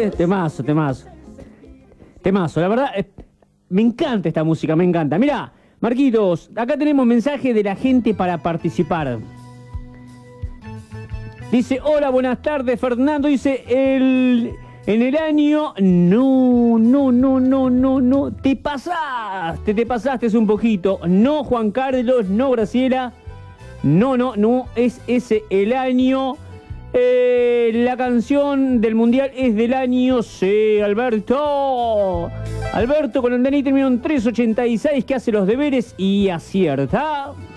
Temazo, temazo. Temazo, la verdad, me encanta esta música, me encanta. Mirá, Marquitos, acá tenemos mensaje de la gente para participar. Dice, hola, buenas tardes, Fernando. Dice, en el año... No. Te pasaste un poquito. No, Juan Carlos, no, Graciela. No, es ese el año... la canción del mundial es del año C, Alberto con el Dani terminó en 3.86, que hace los deberes y acierta.